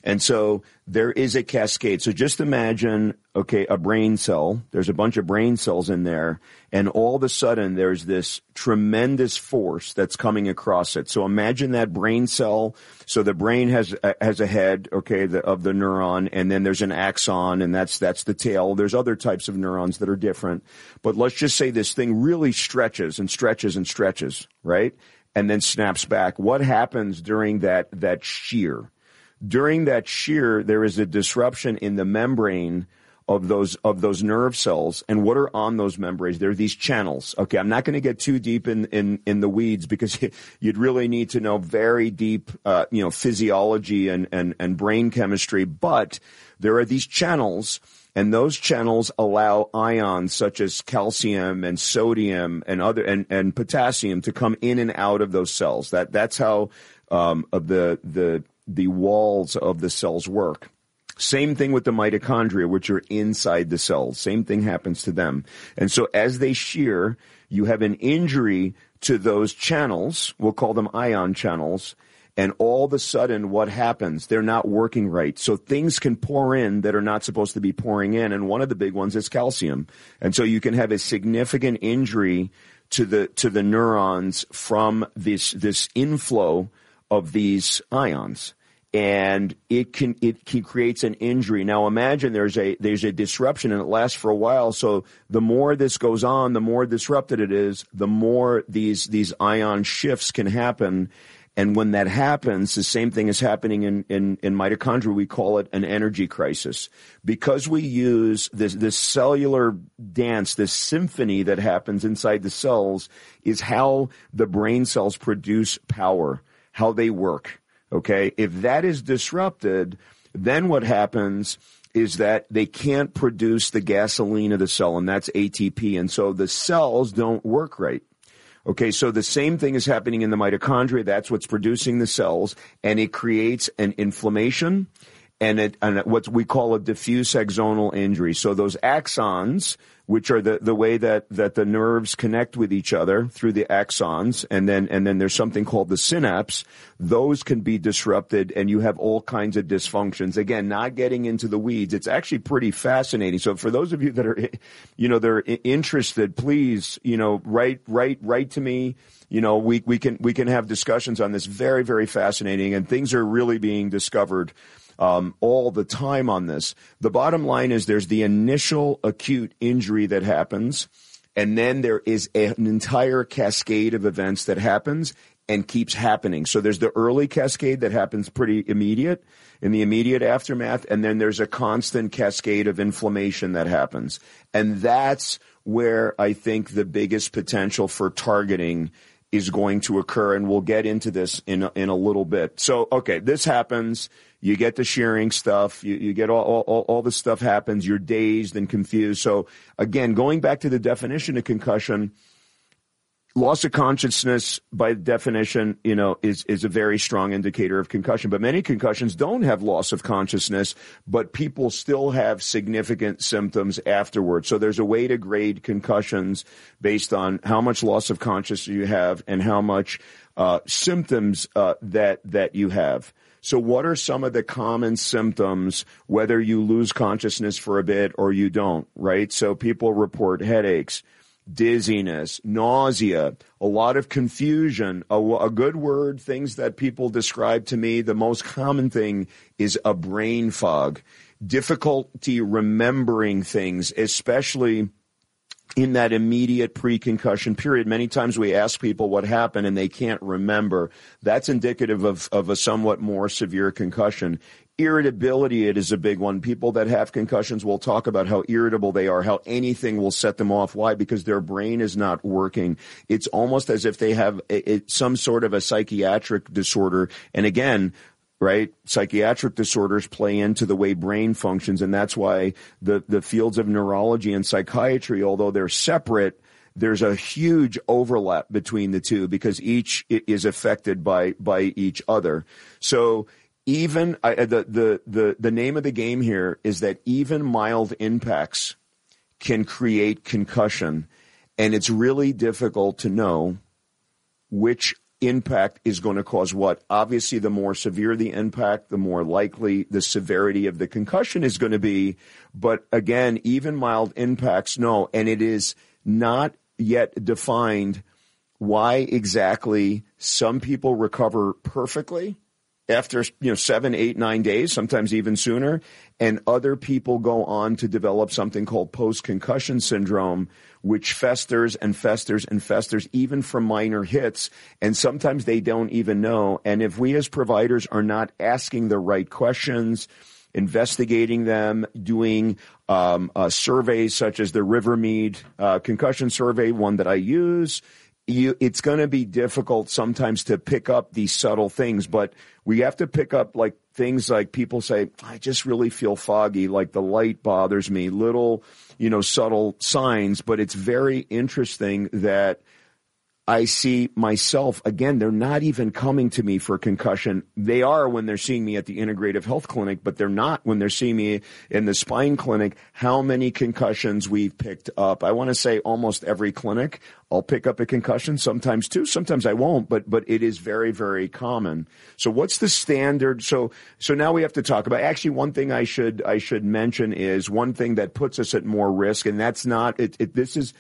A: And so there is a cascade. So just imagine, okay, a brain cell. There's a bunch of brain cells in there, and all of a sudden there's this tremendous force that's coming across it. So imagine that brain cell. So the brain has a head, okay, of the neuron, and then there's an axon, and that's the tail. There's other types of neurons that are different. But let's just say this thing really stretches and stretches and stretches, right? And then snaps back. What happens during that shear? During that shear, there is a disruption in the membrane of those nerve cells. And what are on those membranes? There are these channels. Okay, I'm not going to get too deep in the weeds because you'd really need to know very deep, physiology and brain chemistry. But there are these channels, and those channels allow ions such as calcium and sodium and and potassium to come in and out of those cells. That's how the walls of the cells work. Same thing with the mitochondria, which are inside the cells. Same thing happens to them. And so as they shear, you have an injury to those channels. We'll call them ion channels. And all of a sudden, what happens? They're not working right. So things can pour in that are not supposed to be pouring in. And one of the big ones is calcium. And so you can have a significant injury to the neurons from this inflow of these ions. And it creates an injury. Now imagine there's a disruption and it lasts for a while. So the more this goes on, the more disrupted it is, the more these ion shifts can happen. And when that happens, the same thing is happening in mitochondria. We call it an energy crisis. Because we use this cellular dance, this symphony that happens inside the cells is how the brain cells produce power, how they work. Okay, if that is disrupted, then what happens is that they can't produce the gasoline of the cell, and that's ATP, and so the cells don't work right. Okay, so the same thing is happening in the mitochondria. That's what's producing the cells, and it creates an inflammation and what we call a diffuse axonal injury. So those axons, which are the way that the nerves connect with each other through the axons, and then there's something called the synapse. Those can be disrupted, and you have all kinds of dysfunctions. Again, not getting into the weeds. It's actually pretty fascinating. So for those of you that are, they're interested, please, write to me. We can have discussions on this. Very, very fascinating, and things are really being discovered all the time on this. The bottom line is there's the initial acute injury that happens, and then there is an entire cascade of events that happens and keeps happening. So there's the early cascade that happens pretty immediate, in the immediate aftermath, and then there's a constant cascade of inflammation that happens. And that's where I think the biggest potential for targeting is going to occur, and we'll get into this in a little bit. So, okay, this happens. You get the shearing stuff. You get all this stuff happens. You're dazed and confused. So, again, going back to the definition of concussion, loss of consciousness, by definition, is a very strong indicator of concussion. But many concussions don't have loss of consciousness, but people still have significant symptoms afterwards. So there's a way to grade concussions based on how much loss of consciousness you have and how much symptoms that you have. So what are some of the common symptoms, whether you lose consciousness for a bit or you don't, right? So people report headaches, dizziness, nausea, a lot of confusion, a good word, things that people describe to me. The most common thing is a brain fog, difficulty remembering things, especially in that immediate pre-concussion period. Many times we ask people what happened and they can't remember. That's indicative of a somewhat more severe concussion. Irritability, it is a big one. People that have concussions will talk about how irritable they are, how anything will set them off. Why? Because their brain is not working. It's almost as if they have some sort of a psychiatric disorder. And again, right, psychiatric disorders play into the way brain functions, and that's why the fields of neurology and psychiatry, although they're separate, there's a huge overlap between the two because each is affected by each other. So even the name of the game here is that even mild impacts can create concussion, and it's really difficult to know which impact is going to cause what? Obviously, the more severe the impact, the more likely the severity of the concussion is going to be. But again, even mild impacts, no. And it is not yet defined why exactly some people recover perfectly after 7, 8, 9 days, sometimes even sooner, and other people go on to develop something called post-concussion syndrome, which festers and festers and festers even from minor hits, and sometimes they don't even know. And if we as providers are not asking the right questions, investigating them, doing surveys such as the Rivermead concussion survey, one that I use, it's going to be difficult sometimes to pick up these subtle things, but we have to pick up like things like people say, I just really feel foggy, like the light bothers me, little, subtle signs. But it's very interesting that I see myself, again, they're not even coming to me for concussion. They are when they're seeing me at the integrative health clinic, but they're not when they're seeing me in the spine clinic. How many concussions we've picked up? I want to say almost every clinic. I'll pick up a concussion, sometimes two, sometimes I won't, but it is very, very common. So what's the standard? So now we have to talk about, actually one thing I should mention is one thing that puts us at more risk, and that's not, this is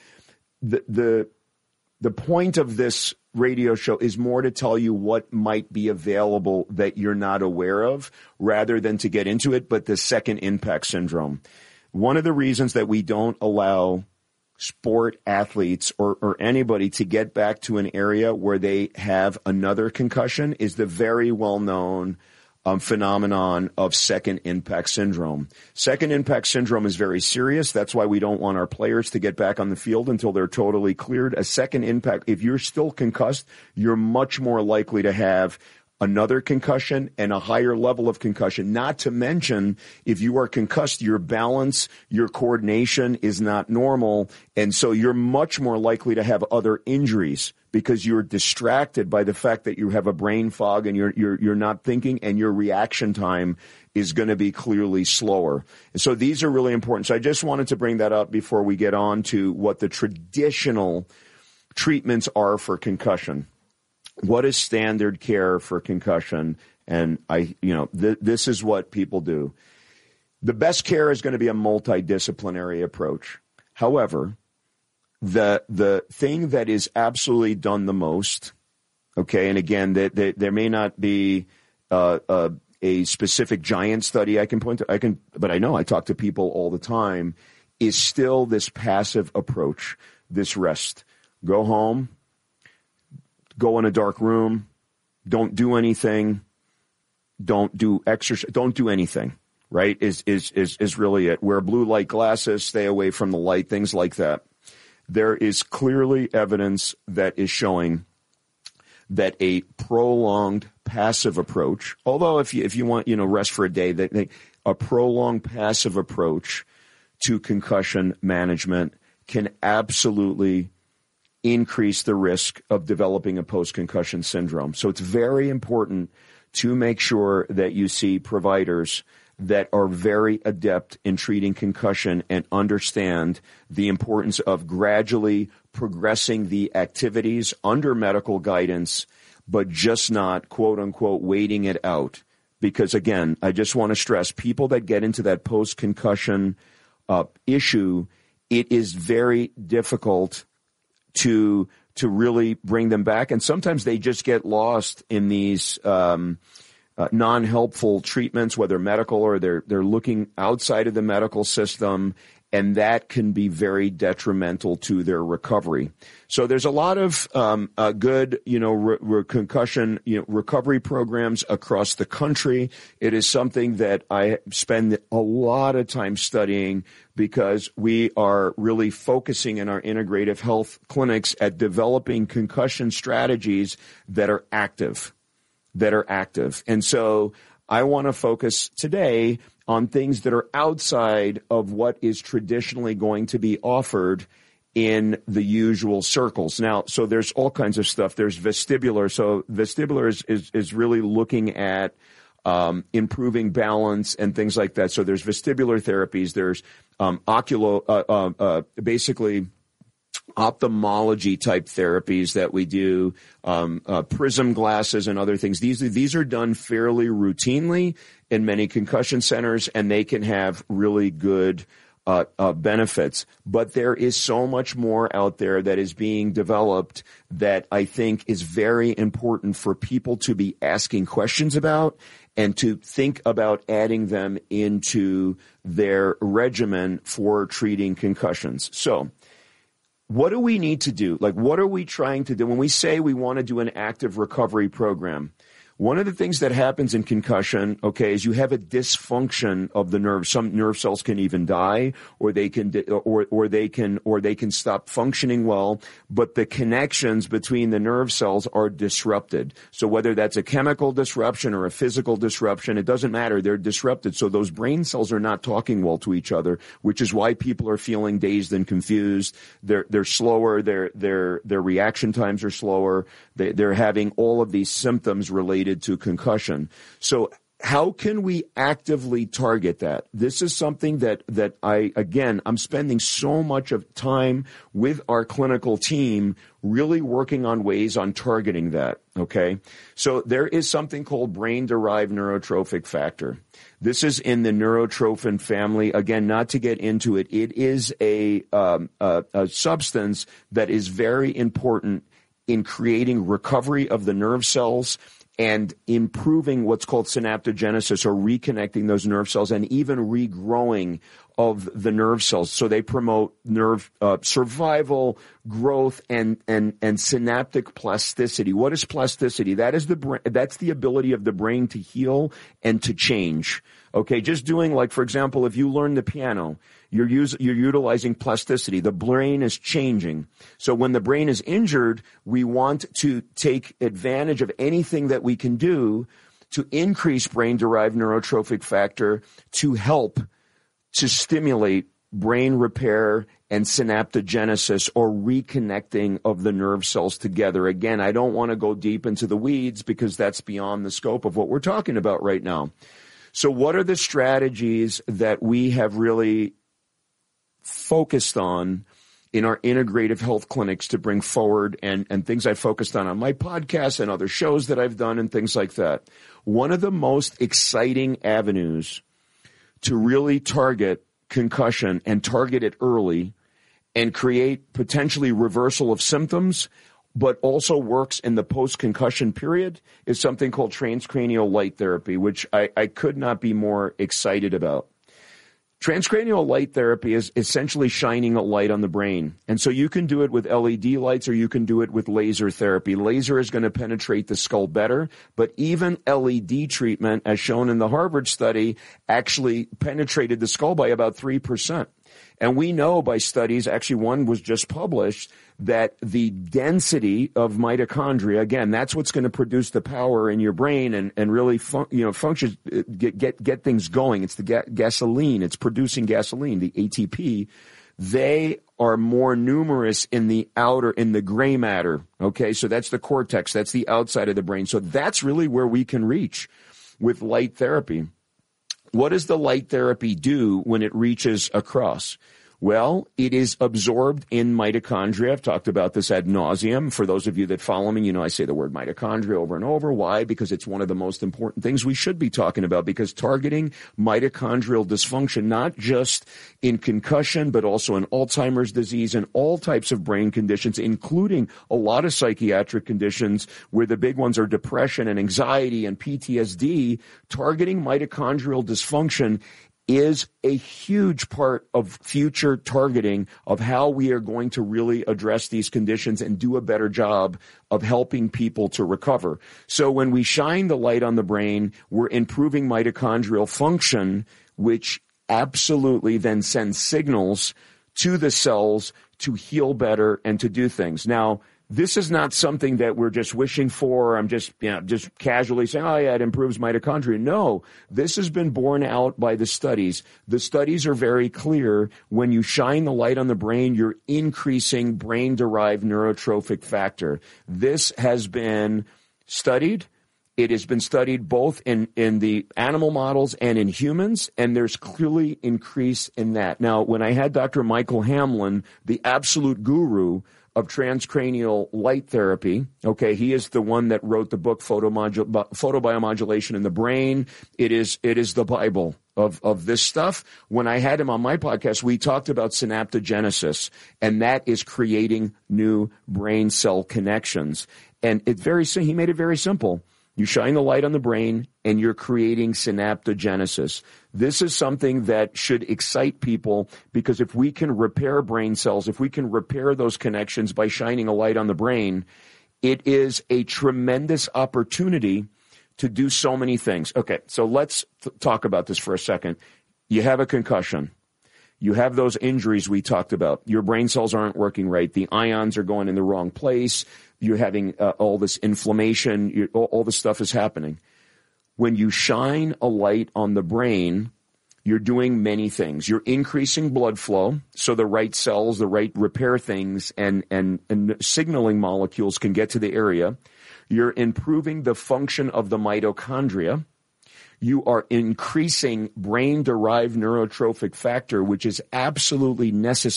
A: the point of this radio show is more to tell you what might be available that you're not aware of rather than to get into it, but the second impact syndrome. One of the reasons that we don't allow sport athletes or anybody to get back to an area where they have another concussion is the very well-known phenomenon of second impact syndrome. Second impact syndrome is very serious. That's why we don't want our players to get back on the field until they're totally cleared. A second impact, if you're still concussed, you're much more likely to have another concussion and a higher level of concussion. Not to mention, if you are concussed, your balance, your coordination is not normal. And so you're much more likely to have other injuries because you're distracted by the fact that you have a brain fog and you're not thinking, and your reaction time is going to be clearly slower. And so these are really important. So I just wanted to bring that up before we get on to what the traditional treatments are for concussion. What is standard care for concussion? And this is what people do. The best care is going to be a multidisciplinary approach. However, the thing that is absolutely done the most, okay, and again, there may not be a specific giant study I can point to, but I know I talk to people all the time, is still this passive approach, this rest. Go home. Go in a dark room, don't do anything, don't do exercise, don't do anything, right, is really it. Wear blue light glasses, stay away from the light, things like that. There is clearly evidence that is showing that a prolonged passive approach, although if you want, rest for a day, a prolonged passive approach to concussion management can absolutely increase the risk of developing a post-concussion syndrome. So it's very important to make sure that you see providers that are very adept in treating concussion and understand the importance of gradually progressing the activities under medical guidance, but just not, quote unquote, waiting it out. Because again, I just want to stress, people that get into that post-concussion issue, it is very difficult to really bring them back. And sometimes they just get lost in these non-helpful treatments, whether medical or they're looking outside of the medical system, and that can be very detrimental to their recovery. So there's a lot of good, concussion recovery programs across the country. It is something that I spend a lot of time studying because we are really focusing in our integrative health clinics at developing concussion strategies that are active. And so I want to focus today on things that are outside of what is traditionally going to be offered in the usual circles. Now, so there's all kinds of stuff. There's vestibular. So vestibular is really looking at improving balance and things like that. So there's vestibular therapies. There's basically ophthalmology type therapies that we do, prism glasses and other things. These are done fairly routinely in many concussion centers, and they can have really good benefits. But there is so much more out there that is being developed that I think is very important for people to be asking questions about and to think about adding them into their regimen for treating concussions. So, what do we need to do? Like, what are we trying to do? When we say we want to do an active recovery program, one of the things that happens in concussion, okay, is you have a dysfunction of the nerves. Some nerve cells can even die, or they can stop functioning well. But the connections between the nerve cells are disrupted. So whether that's a chemical disruption or a physical disruption, it doesn't matter. They're disrupted. So those brain cells are not talking well to each other, which is why people are feeling dazed and confused. They're slower. Their reaction times are slower. They're having all of these symptoms related to concussion. So how can we actively target that? This is something that I'm spending so much of time with our clinical team really working on ways on targeting that, okay? So there is something called brain-derived neurotrophic factor. This is in the neurotrophin family. Again, not to get into it, it is a substance that is very important in creating recovery of the nerve cells and improving what's called synaptogenesis, or reconnecting those nerve cells, and even regrowing of the nerve cells. So they promote nerve survival, growth, and synaptic plasticity. What is plasticity? That's the ability of the brain to heal and to change. Okay, just doing, like, for example, if you learn the piano, you're utilizing plasticity. The brain is changing. So when the brain is injured, we want to take advantage of anything that we can do to increase brain-derived neurotrophic factor to help to stimulate brain repair and synaptogenesis, or reconnecting of the nerve cells together. Again, I don't want to go deep into the weeds because that's beyond the scope of what we're talking about right now. So what are the strategies that we have really focused on in our integrative health clinics to bring forward, and things I focused on my podcast and other shows that I've done and things like that? One of the most exciting avenues to really target concussion and target it early and create potentially reversal of symptoms, but also works in the post-concussion period, is something called transcranial light therapy, which I could not be more excited about. Transcranial light therapy is essentially shining a light on the brain. And so you can do it with LED lights, or you can do it with laser therapy. Laser is going to penetrate the skull better, but even LED treatment, as shown in the Harvard study, actually penetrated the skull by about 3%. And we know by studies, actually one was just published, that the density of mitochondria, again, that's what's going to produce the power in your brain and really function, get things going. It's the gasoline. It's producing gasoline, the ATP. They are more numerous in the gray matter. Okay, so that's the cortex. That's the outside of the brain. So that's really where we can reach with light therapy. What does the light therapy do when it reaches across? Well, it is absorbed in mitochondria. I've talked about this ad nauseum. For those of you that follow me, you know I say the word mitochondria over and over. Why? Because it's one of the most important things we should be talking about, because targeting mitochondrial dysfunction, not just in concussion, but also in Alzheimer's disease and all types of brain conditions, including a lot of psychiatric conditions where the big ones are depression and anxiety and PTSD. Targeting mitochondrial dysfunction is a huge part of future targeting of how we are going to really address these conditions and do a better job of helping people to recover. So when we shine the light on the brain, we're improving mitochondrial function, which absolutely then sends signals to the cells to heal better and to do things. Now, this is not something that we're just wishing for. I'm just casually saying, oh yeah, it improves mitochondria. No, this has been borne out by the studies. The studies are very clear. When you shine the light on the brain, you're increasing brain-derived neurotrophic factor. This has been studied It has been studied both in the animal models and in humans, and there's clearly increase in that. Now, when I had Dr. Michael Hamlin, the absolute guru of transcranial light therapy, okay, he is the one that wrote the book Photobiomodulation in the Brain. It is the Bible of this stuff. When I had him on my podcast, we talked about synaptogenesis, and that is creating new brain cell connections. And he made it very simple. You shine the light on the brain, and you're creating synaptogenesis. This is something that should excite people, because if we can repair brain cells, if we can repair those connections by shining a light on the brain, it is a tremendous opportunity to do so many things. Okay, so let's talk about this for a second. You have a concussion. You have those injuries we talked about. Your brain cells aren't working right. The ions are going in the wrong place. You're having all this inflammation. All this stuff is happening. When you shine a light on the brain, you're doing many things. You're increasing blood flow, so the right cells, the right repair things, and signaling molecules can get to the area. You're improving the function of the mitochondria. You are increasing brain-derived neurotrophic factor, which is absolutely necessary